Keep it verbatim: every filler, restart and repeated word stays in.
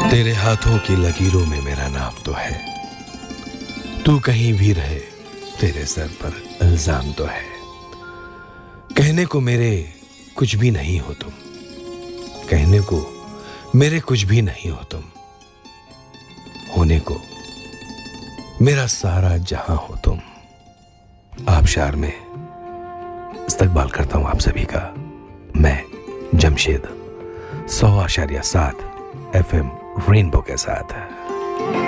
तेरे हाथों की लकीरों में मेरा नाम तो है, तू कहीं भी रहे तेरे सर पर इल्जाम तो है। कहने को मेरे कुछ भी नहीं हो तुम, कहने को मेरे कुछ भी नहीं हो तुम, होने को मेरा सारा जहां हो तुम। आबशार में इस्तकबाल करता हूं आप सभी का, मैं जमशेद, सौ आशारिया सात एफ एम रेनबो के साथ।